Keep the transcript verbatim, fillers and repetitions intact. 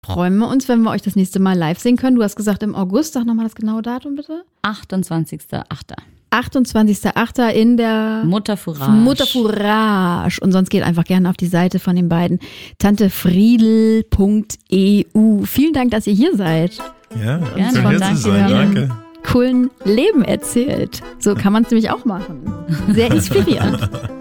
freuen wir uns, wenn wir euch das nächste Mal live sehen können. Du hast gesagt im August. Sag nochmal das genaue Datum, bitte. achtundzwanzigster achter achtundzwanzigster achter in der Mutterfourage. Mutterfourage. Und sonst geht einfach gerne auf die Seite von den beiden. tantefriedel punkt e u. Vielen Dank, dass ihr hier seid. Ja, gerne. schön hier Danke. zu sein. Danke. Coolen Leben erzählt. So kann man es nämlich auch machen. Sehr inspirierend.